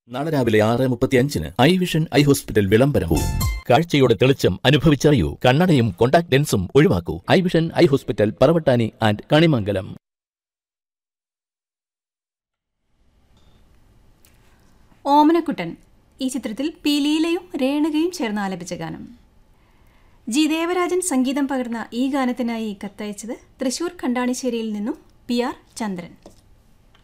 നാളെ രാവിലെ 6:35 I vision eye hospital വിളംബരവും. കാഴ്ചയുടെ തെളിച്ചം അനുഭവിച്ചറിയൂ. കണ്ണടയും contact ലെൻസും ഒഴിവാക്കൂ. I vision eye hospital, Paravattani and Kanimangalam. Omanakuttan ഈ ചിത്രത്തിൽ പി ലീലയും രേണുകയും ചേർന്ന് ആലപിച്ച ഗാനം. ജി ദേവരാജൻ സംഗീതം പകർന്ന ഈ ഗാനത്തിനായി കത്തയച്ചത് തൃശൂർ കണ്ടാണിശ്ശേരിയിൽ നിന്നും പി ആർ ചന്ദ്രൻ.